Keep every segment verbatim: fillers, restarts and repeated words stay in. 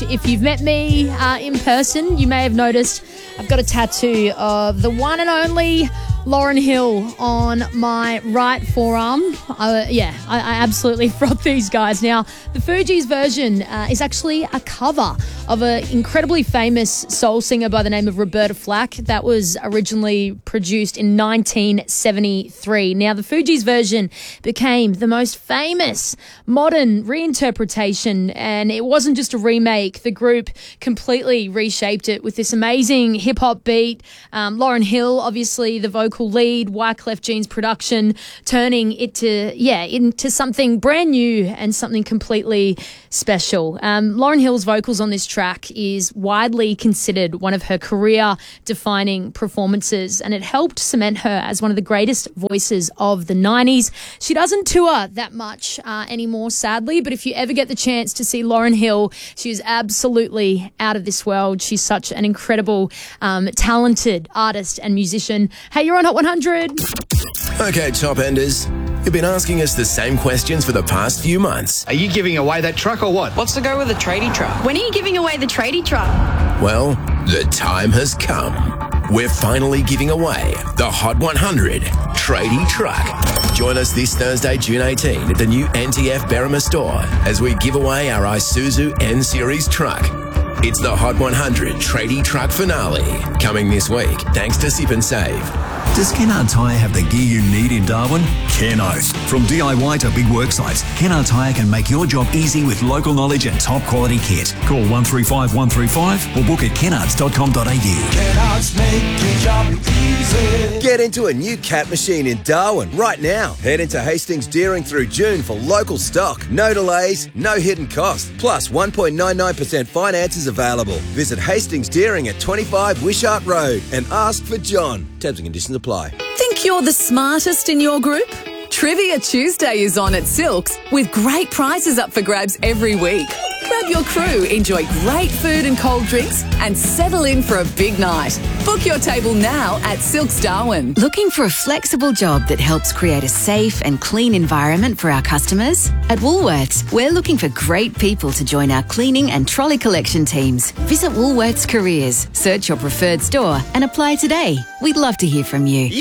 If you've met me uh, in person, you may have noticed I've got a tattoo of the one and only Lauryn Hill on my right forearm. Uh, yeah, I, I absolutely froth these guys. Now, the Fugees version uh, is actually a cover of an incredibly famous soul singer by the name of Roberta Flack that was originally produced in nineteen seventy-three. Now, the Fugees version became the most famous modern reinterpretation, and it wasn't just a remake. The group completely reshaped it with this amazing hip-hop beat. Um, Lauryn Hill, obviously, the vocal lead, Wyclef Jean's production, turning it to, yeah, into something brand new and something completely special. Um, Lauryn Hill's vocals on this track is widely considered one of her career-defining performances, and it helped cement her as one of the greatest voices of the nineties. She doesn't tour that much uh, anymore, sadly, but if you ever get the chance to see Lauryn Hill, she is absolutely out of this world. She's such an incredible, um, talented artist and musician. Hey, you're on Hot one hundred. Okay, top enders. You've been asking us the same questions for the past few months. Are you giving away that truck or what? What's the go with the tradie truck? When are you giving away the tradie truck? Well, the time has come. We're finally giving away the Hot one hundred Tradie Truck. Join us this Thursday, June eighteenth at the new N T F Berrima store as we give away our Isuzu N-Series truck. It's the Hot one hundred Tradie Truck Finale, coming this week, thanks to Sip and Save. Does Kennard Tyre have the gear you need in Darwin? Kennos. From D I Y to big work sites, Kennard Tyre can make your job easy with local knowledge and top quality kit. Call one three five one three five or book at kennards dot com dot a u. Kennards make your job easy. Get into a new cat machine in Darwin right now. Head into Hastings Deering through June for local stock. No delays, no hidden cost. Plus one point nine nine percent finances available. Visit Hastings Deering at twenty-five Wishart Road and ask for John. Terms and conditions apply. Think you're the smartest in your group? Trivia Tuesday is on at Silks with great prizes up for grabs every week. Grab your crew, enjoy great food and cold drinks, and settle in for a big night. Book your table now at Silks Darwin. Looking for a flexible job that helps create a safe and clean environment for our customers? At Woolworths, we're looking for great people to join our cleaning and trolley collection teams. Visit Woolworths Careers, search your preferred store, and apply today. We'd love to hear from you.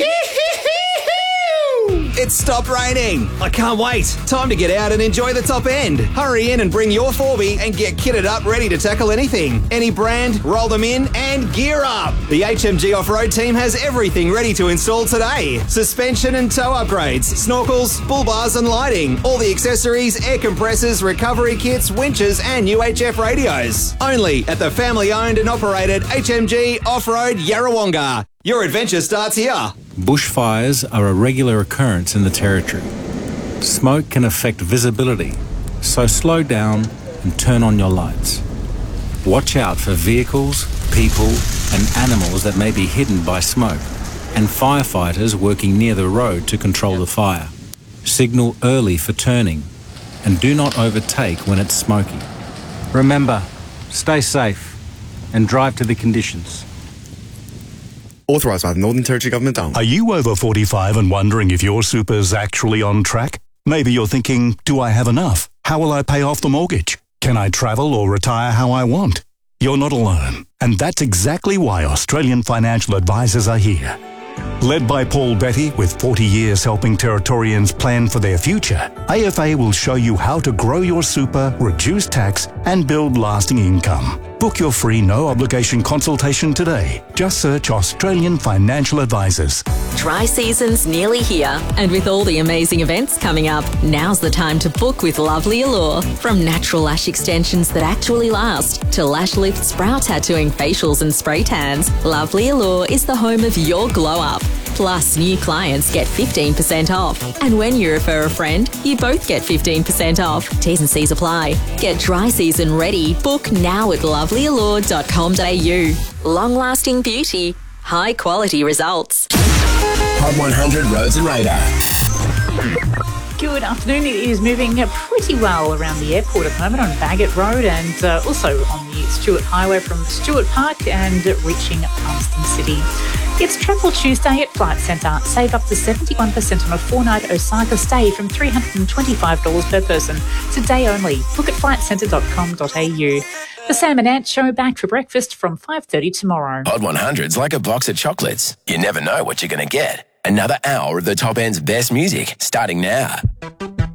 It's stopped raining. I can't wait. Time to get out and enjoy the top end. Hurry in and bring your four B and get kitted up ready to tackle anything. Any brand, roll them in and gear up. The H M G Off-Road team has everything ready to install today. Suspension and tow upgrades, snorkels, bull bars and lighting, all the accessories, air compressors, recovery kits, winches and U H F radios. Only at the family-owned and operated H M G Off-Road Yarrawonga. Your adventure starts here. Bushfires are a regular occurrence in the Territory. Smoke can affect visibility, so slow down and turn on your lights. Watch out for vehicles, people and animals that may be hidden by smoke, and firefighters working near the road to control the fire. Signal early for turning, and do not overtake when it's smoky. Remember, stay safe and drive to the conditions. Authorised by the Northern Territory Government. Are you over forty-five and wondering if your super's actually on track? Maybe you're thinking, do I have enough? How will I pay off the mortgage? Can I travel or retire how I want? You're not alone. And that's exactly why Australian financial advisors are here. Led by Paul Betty, with forty years helping Territorians plan for their future, A F A will show you how to grow your super, reduce tax and build lasting income. Book your free no-obligation consultation today. Just search Australian Financial Advisors. Dry season's nearly here, and with all the amazing events coming up, now's the time to book with Lovely Allure. From natural lash extensions that actually last, to lash lifts, brow tattooing, facials and spray tans, Lovely Allure is the home of your glow-up. Plus, new clients get fifteen percent off. And when you refer a friend, you both get fifteen percent off. T's and C's apply. Get dry season ready. Book now at lovely allure dot com dot a u. Long-lasting beauty, high-quality results. Hot one hundred Roads and Radar. Good afternoon. It is moving pretty well around the airport at the moment on Bagot Road and uh, also on the Stewart Highway from Stewart Park and reaching Palmerston City. It's Travel Tuesday at Flight Centre. Save up to seventy-one percent on a four-night Osaka stay from three hundred twenty-five dollars per person. Today only. Look at flight centre dot com dot a u. The Sam and Ant Show back for breakfast from five thirty tomorrow. Hot one hundred's like a box of chocolates. You never know what you're going to get. Another hour of the top end's best music starting now.